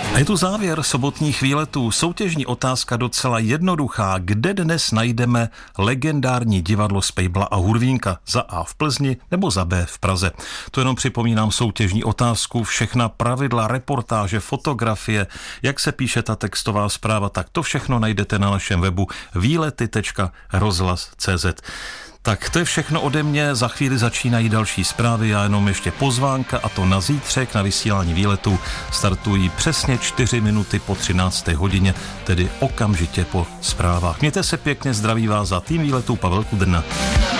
A je tu závěr sobotních výletů. Soutěžní otázka docela jednoduchá. Kde dnes najdeme legendární divadlo Spejbla a Hurvínka? Za A v Plzni nebo za B v Praze? To jenom připomínám soutěžní otázku. Všechna pravidla, reportáže, fotografie, jak se píše ta textová zpráva, tak to všechno najdete na našem webu výlety.rozhlas.cz. Tak to je všechno ode mě, za chvíli začínají další zprávy, já jenom ještě pozvánka, a to na zítřek na vysílání výletu startují přesně 4 minuty po 13. hodině, tedy okamžitě po zprávách. Mějte se pěkně, zdraví vás za tým výletů Pavel Kudrna.